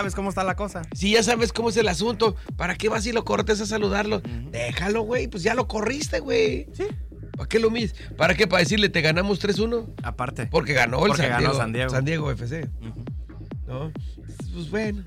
sabes cómo está la cosa. Si ya sabes cómo es el asunto, ¿para qué vas y lo cortes a saludarlo? Déjalo, güey, pues ya lo corriste, güey. Sí. ¿Para qué lo mides? ¿Para qué? ¿Para decirle te ganamos 3-1? Aparte. Porque ganó San Diego. San Diego FC. ¿No? Pues bueno.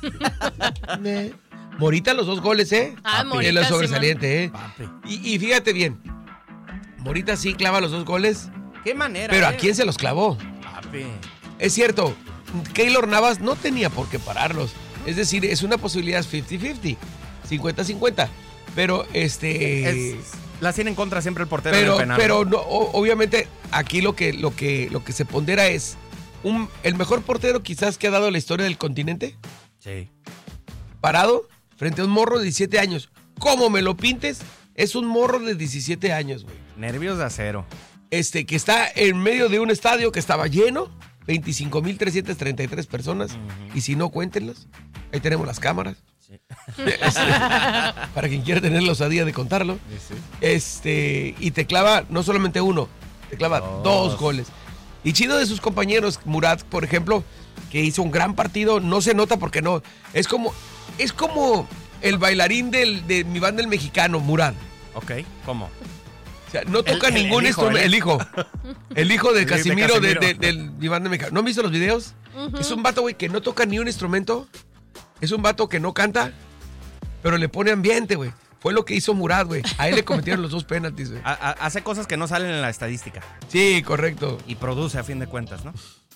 Morita los 2 goles, ¿eh? Morita, es lo sí, sobresaliente, ¿eh? Papi. Y fíjate bien. Morita sí clava los 2 goles. ¿Qué manera? Pero ¿a quién se los clavó? Papi. Es cierto, Keylor Navas no tenía por qué pararlos. Es decir, es una posibilidad 50-50. 50-50. Pero las tiene en contra siempre el portero del penal. Pero no, obviamente aquí lo que se pondera es el mejor portero quizás que ha dado la historia del continente. Sí. Parado frente a un morro de 17 años. ¿Cómo me lo pintes? Es un morro de 17 años, güey. Nervios de acero. Que está en medio de un estadio que estaba lleno, 25,333 personas. Y si no, cuéntenlos. Ahí tenemos las cámaras. Sí. Para quien quiera tener la osadía de contarlo. Sí. Y te clava no solamente uno, te clava 2 goles. Y chido de sus compañeros, Murat, por ejemplo, que hizo un gran partido, no se nota porque no. Es como el bailarín de mi banda el mexicano, Murat. Ok, ¿cómo? O sea, no toca ningún instrumento. El hijo de Casimiro del mi banda mexicano. ¿No han visto los videos? Es un vato, güey, que no toca ni un instrumento. Es un vato que no canta, pero le pone ambiente, güey. Fue lo que hizo Murat, güey. A él le cometieron los 2 penaltis, güey. Hace cosas que no salen en la estadística. Sí, correcto. Y produce a fin de cuentas, ¿no?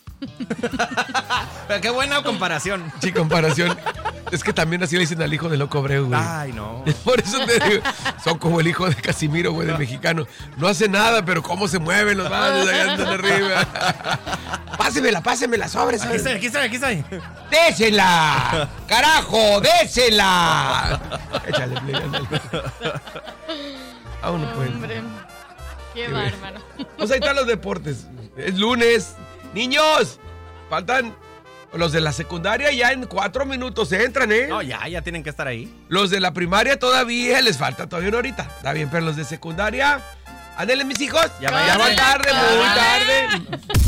Pero qué buena comparación. Sí, comparación. Es que también así le dicen al hijo de Loco Abreu, güey. Ay, no. Por eso te digo, son como el hijo de Casimiro, güey, del mexicano. No hace nada, pero cómo se mueven los manos allá andan arriba. Pásemela, sobres. Aquí estoy. ¡Désela! ¡Carajo! ¡Désela! Échale, play, ándale. Vámonos, pues. Hombre, qué bárbaro. Pues ahí están los deportes. Es lunes. ¡Niños! Faltan los de la secundaria, ya en 4 minutos se entran, ¿eh? No, ya tienen que estar ahí. Los de la primaria todavía les falta todavía una horita. Está bien, pero los de secundaria, ándale, mis hijos. Ya van tarde, muy tarde.